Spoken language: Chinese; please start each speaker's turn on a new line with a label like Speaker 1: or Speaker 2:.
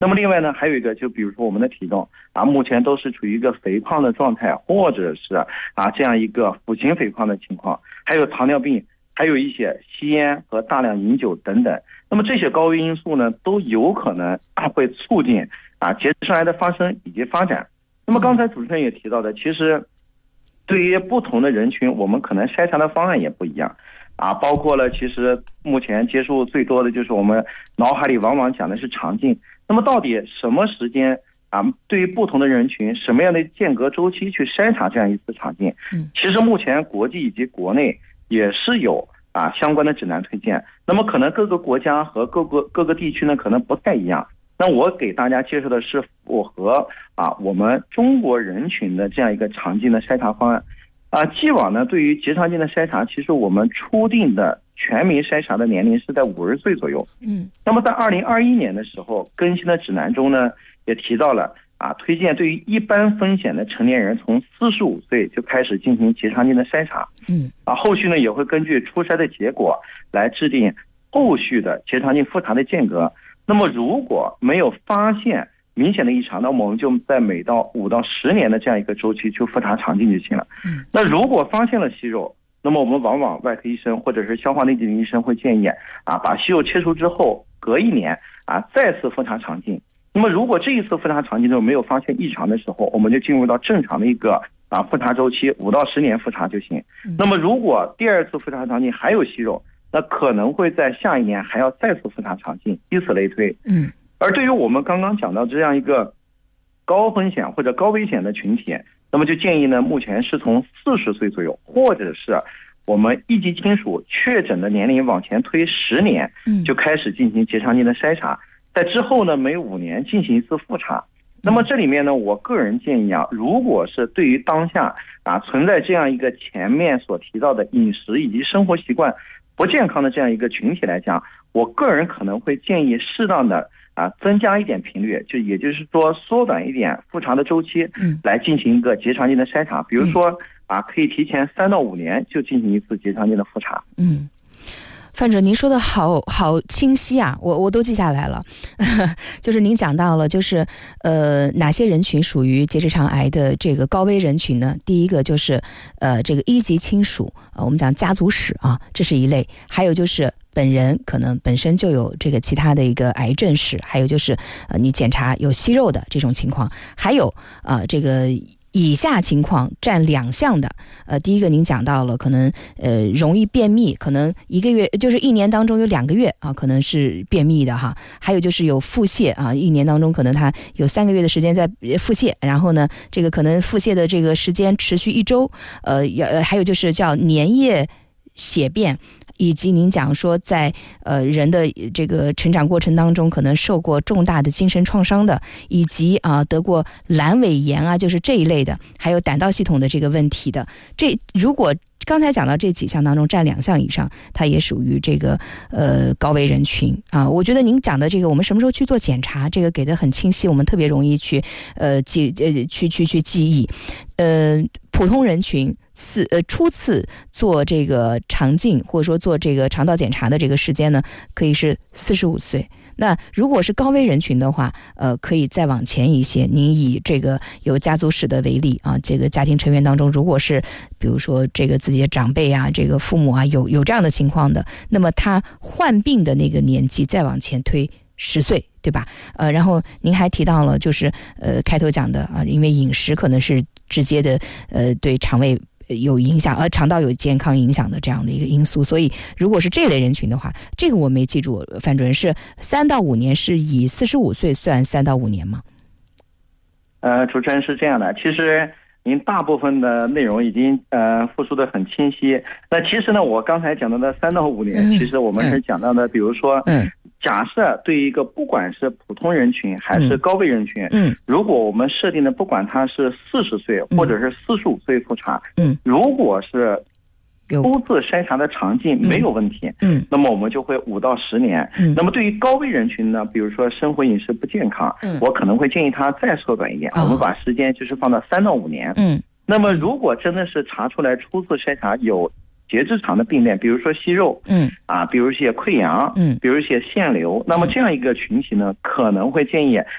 Speaker 1: 那么另外呢，还有一个就比如说我们的体重目前都是处于一个肥胖的状态，或者是这样一个腹型肥胖的情况，还有糖尿病，还有一些吸烟和大量饮酒等等。那么这些高危因素呢，都有可能会促进结直肠癌的发生以及发展。那么刚才主持人也提到的，其实对于不同的人群，我们可能筛查的方案也不一样包括了其实目前接触最多的就是我们脑海里往往讲的是肠镜。那么到底什么时间对于不同的人群什么样的间隔周期去筛查这样一次肠镜？其实目前国际以及国内也是有相关的指南推荐。那么可能各个国家和各个地区呢可能不太一样。那我给大家介绍的是符合我们中国人群的这样一个肠镜的筛查方案。既往呢，对于结肠镜的筛查，其实我们初定的全民筛查的年龄是在50岁左右。那么在2021年的时候更新的指南中呢，也提到了推荐对于一般风险的成年人从45岁就开始进行结肠镜的筛查。后续呢也会根据初筛的结果来制定后续的结肠镜复查的间隔。那么如果没有发现明显的异常，那么我们就在每到5到10年的这样一个周期去复查肠镜就行了。那如果发现了息肉，那么我们往往外科医生或者是消化内镜医生会建议把息肉切除之后隔1年再次复查肠镜。那么如果这一次复查肠镜之后没有发现异常的时候，我们就进入到正常的一个复查周期，5到10年复查就行。那么如果第2次复查肠镜还有息肉，那可能会在下1年还要再次复查肠镜，以此类推。而对于我们刚刚讲到这样一个高风险或者高危险的群体，那么就建议呢，目前是从40岁左右，或者是我们一级亲属确诊的年龄往前推10年，就开始进行结肠镜的筛查，在之后呢，每5年进行一次复查。那么这里面呢，我个人建议如果是对于当下存在这样一个前面所提到的饮食以及生活习惯不健康的这样一个群体来讲，我个人可能会建议适当的增加一点频率，也就是说缩短一点复查的周期，来进行一个结肠镜的筛查。比如说可以提前3到5年就进行一次结肠镜的复查。
Speaker 2: 范主任，您说的好清晰我都记下来了。就是您讲到了，就是哪些人群属于结直肠癌的这个高危人群呢？第一个就是这个一级亲属，我们讲家族史这是一类，还有就是本人可能本身就有这个其他的一个癌症史，还有就是你检查有息肉的这种情况，还有这个以下情况占2项的。第一个您讲到了可能容易便秘，可能1个月就是1年当中有2个月可能是便秘的还有就是有腹泻1年当中可能他有3个月的时间在腹泻，然后呢这个可能腹泻的这个时间持续1周，还有就是叫粘液血便，以及您讲说在人的这个成长过程当中可能受过重大的精神创伤的，以及得过阑尾炎就是这一类的，还有胆道系统的这个问题的，这如果刚才讲到这几项当中占2项以上，它也属于这个高危人群我觉得您讲的这个我们什么时候去做检查，这个给的很清晰，我们特别容易去记忆。普通人群初次做这个肠镜或者说做这个肠道检查的这个时间呢，可以是45岁。那如果是高危人群的话，可以再往前一些。您以这个有家族史的为例这个家庭成员当中，如果是比如说这个自己的长辈这个父母有这样的情况的，那么他患病的那个年纪再往前推10岁，对吧？然后您还提到了就是开头讲的因为饮食可能是直接的对肠胃有影响，肠道有健康影响的这样的一个因素，所以如果是这类人群的话，这个我没记住，范主任是3到5年，是以45岁算3到5年吗？
Speaker 1: 主持人是这样的，其实您大部分的内容已经复述的很清晰。那其实呢，我刚才讲到的3到5年，其实我们是讲到的，比如说假设对于一个不管是普通人群还是高危人群，如果我们设定的不管他是40岁或者是45岁复查，如果是初次筛查的肠镜没有问题，那么我们就会5到10年。那么对于高危人群呢，比如说生活饮食不健康，我可能会建议他再缩短一点，我们把时间就是放到3到5年。那么如果真的是查出来初次筛查有结直肠的病变，比如说息肉，比如一些溃疡，比如一些腺瘤，那么这样一个群体呢，可能会建议